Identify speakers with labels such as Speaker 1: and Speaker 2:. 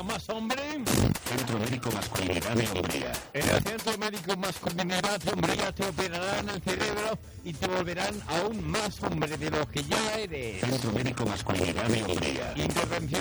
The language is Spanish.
Speaker 1: más hombre.
Speaker 2: Centro Médico Masculinidad de Umbría.
Speaker 1: En el Centro Médico Masculinidad de Umbría te operarán el cerebro y te volverán aún más hombre de lo que ya eres.
Speaker 2: Centro Médico Masculinidad de Umbría.
Speaker 1: Intervención